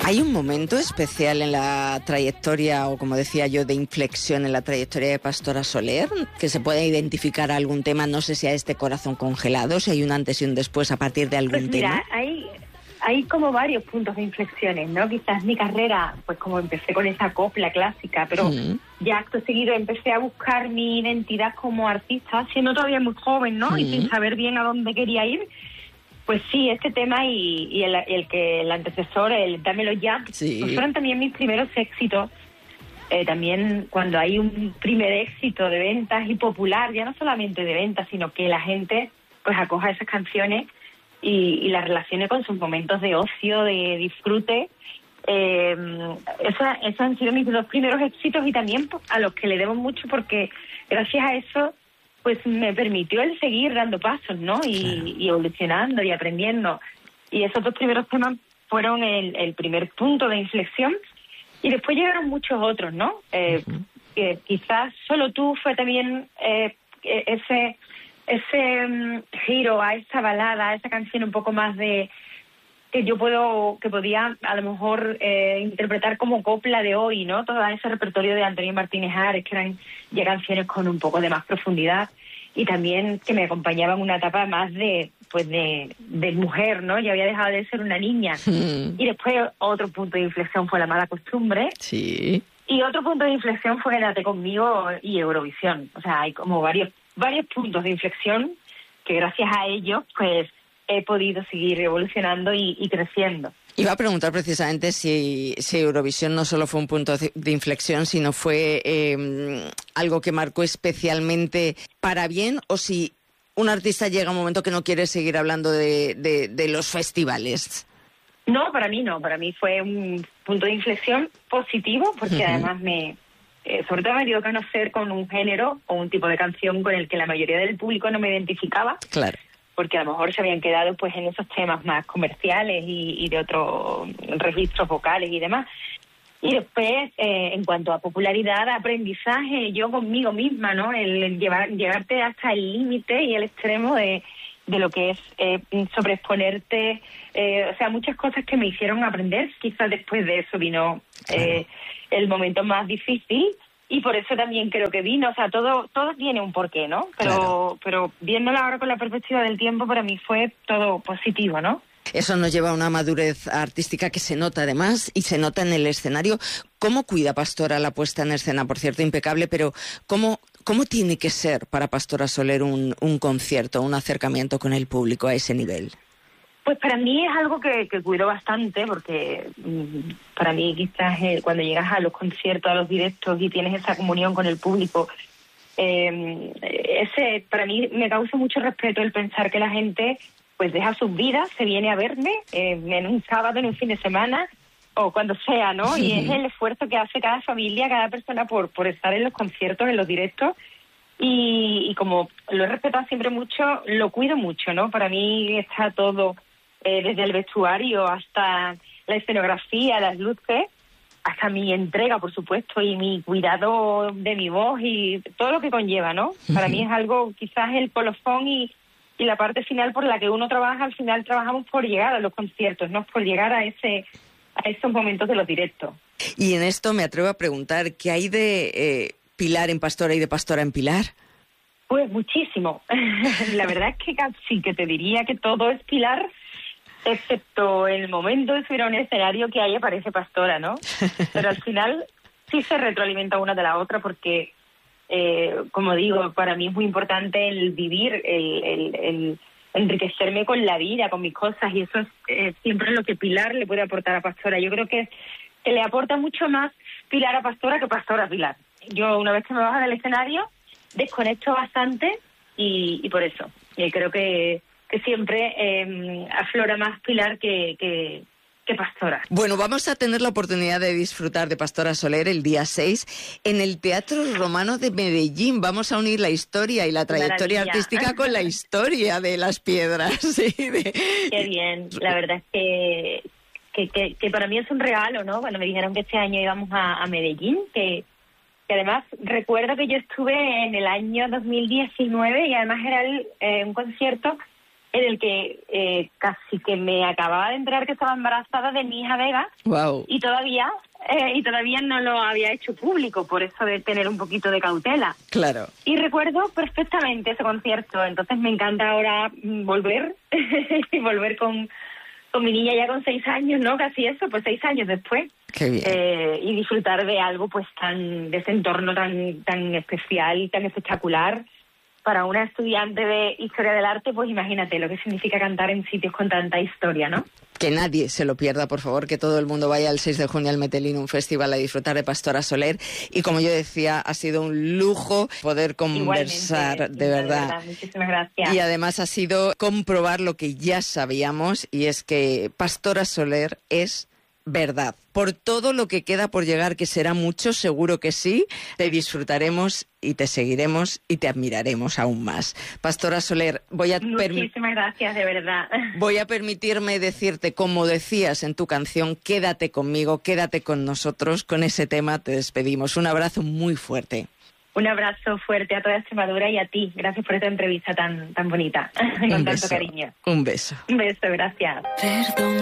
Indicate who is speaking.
Speaker 1: ¿Hay un momento especial en la trayectoria, o como decía yo, de inflexión en la trayectoria de Pastora Soler, que se pueda identificar algún tema? No sé si a este corazón congelado, si hay un antes y un después a partir de algún tema.
Speaker 2: Hay como varios puntos de inflexiones, ¿no? Quizás mi carrera, pues como empecé con esa copla clásica, pero ya acto seguido empecé a buscar mi identidad como artista, siendo todavía muy joven, ¿no? Y sin saber bien a dónde quería ir. Pues sí, este tema y el antecesor, el Dámelo Ya, pues fueron también mis primeros éxitos. También cuando hay un primer éxito de ventas y popular, ya no solamente de ventas, sino que la gente pues acoja esas canciones y las relacione con sus momentos de ocio, de disfrute. Esos han sido mis dos primeros éxitos y también a los que le debo mucho, porque gracias a eso pues me permitió el seguir dando pasos, ¿no? Y evolucionando y aprendiendo. Y esos dos primeros temas fueron el primer punto de inflexión. Y después llegaron muchos otros, ¿no? Que quizás Solo Tú fue también ese giro a esa balada, a esa canción un poco más de... que podía a lo mejor interpretar como copla de hoy, ¿no? Todo ese repertorio de Antonio Martínez Ares, que eran ya canciones con un poco de más profundidad, y también que me acompañaban una etapa más de mujer, ¿no? Yo había dejado de ser una niña. Y después otro punto de inflexión fue La Mala Costumbre.
Speaker 1: Sí.
Speaker 2: Y otro punto de inflexión fue Quédate Conmigo y Eurovisión. O sea, hay como varios puntos de inflexión que gracias a ellos, pues, he podido seguir evolucionando y creciendo.
Speaker 1: Iba a preguntar precisamente si Eurovisión no solo fue un punto de inflexión, sino fue algo que marcó especialmente para bien, o si un artista llega a un momento que no quiere seguir hablando de los festivales.
Speaker 2: No, para mí no. Para mí fue un punto de inflexión positivo, porque además sobre todo me dio a conocer con un género o un tipo de canción con el que la mayoría del público no me identificaba.
Speaker 1: Claro.
Speaker 2: Porque a lo mejor se habían quedado pues en esos temas más comerciales y de otros registros vocales y demás. Y después, en cuanto a popularidad, aprendizaje, yo conmigo misma, ¿no? El llevarte hasta el límite y el extremo de lo que es sobreexponerte, o sea, muchas cosas que me hicieron aprender. Quizás después de eso vino el momento más difícil. Y por eso también creo que vino, o sea, todo tiene un porqué, ¿no? Pero viéndolo ahora con la perspectiva del tiempo, para mí fue todo positivo, ¿no?
Speaker 1: Eso nos lleva a una madurez artística que se nota además, y se nota en el escenario. ¿Cómo cuida Pastora la puesta en escena? Por cierto, impecable, pero ¿cómo tiene que ser para Pastora Soler un concierto, un acercamiento con el público a ese nivel?
Speaker 2: Pues para mí es algo que cuido bastante, porque para mí quizás cuando llegas a los conciertos, a los directos y tienes esa comunión con el público, para mí me causa mucho respeto el pensar que la gente pues deja sus vidas, se viene a verme en un sábado, en un fin de semana o cuando sea, ¿no? Y es el esfuerzo que hace cada familia, cada persona por estar en los conciertos, en los directos. Y como lo he respetado siempre mucho, lo cuido mucho, ¿no? Para mí está todo... desde el vestuario hasta la escenografía, las luces, hasta mi entrega, por supuesto, y mi cuidado de mi voz y todo lo que conlleva, ¿no? Para mí es algo, quizás el colofón y la parte final por la que uno trabaja. Al final trabajamos por llegar a los conciertos, no por llegar a esos momentos de los directos.
Speaker 1: Y en esto me atrevo a preguntar, ¿qué hay de Pilar en Pastora y de Pastora en Pilar?
Speaker 2: Pues muchísimo. La verdad es que casi que te diría que todo es Pilar, excepto el momento de subir a un escenario que ahí aparece Pastora, ¿no? Pero al final sí se retroalimenta una de la otra, porque, como digo, para mí es muy importante el vivir, el enriquecerme con la vida, con mis cosas, y eso es siempre lo que Pilar le puede aportar a Pastora. Yo creo que le aporta mucho más Pilar a Pastora que Pastora a Pilar. Yo, una vez que me bajo del escenario, desconecto bastante y por eso creo que siempre aflora más Pilar que Pastora.
Speaker 1: Bueno, vamos a tener la oportunidad de disfrutar de Pastora Soler el día 6 en el Teatro Romano de Medellín. Vamos a unir la historia y la trayectoria artística con la historia de Las Piedras. Sí,
Speaker 2: Qué bien, la verdad es que para mí es un regalo, ¿no? Cuando me dijeron que este año íbamos a Medellín, que además recuerdo que yo estuve en el año 2019 y además era un concierto en el que casi que me acababa de enterar que estaba embarazada de mi hija Vega.
Speaker 1: Wow.
Speaker 2: Y todavía no lo había hecho público, por eso de tener un poquito de cautela.
Speaker 1: Claro.
Speaker 2: Y recuerdo perfectamente ese concierto, entonces me encanta ahora volver y volver con mi niña ya con 6 años, ¿no? Casi eso, pues 6 años después.
Speaker 1: Qué bien.
Speaker 2: Y disfrutar de algo pues de ese entorno tan especial, tan espectacular. Para una estudiante de Historia del Arte, pues imagínate lo que significa cantar en sitios con tanta historia, ¿no?
Speaker 1: Que nadie se lo pierda, por favor, que todo el mundo vaya el 6 de junio al Metelinum Festival a disfrutar de Pastora Soler. Y como yo decía, ha sido un lujo poder conversar,
Speaker 2: igualmente,
Speaker 1: de verdad.
Speaker 2: Muchísimas gracias.
Speaker 1: Y además ha sido comprobar lo que ya sabíamos, y es que Pastora Soler es verdad. Por todo lo que queda por llegar, que será mucho, seguro que sí, te disfrutaremos y te seguiremos y te admiraremos aún más. Pastora Soler,
Speaker 2: muchísimas gracias, de verdad.
Speaker 1: Voy a permitirme decirte, como decías en tu canción, quédate conmigo, quédate con nosotros. Con ese tema te despedimos. Un abrazo muy fuerte.
Speaker 2: Un abrazo fuerte a toda Extremadura y a ti. Gracias por esta entrevista tan bonita, con tanto cariño.
Speaker 1: Un beso.
Speaker 2: Un beso, gracias.
Speaker 3: Perdón.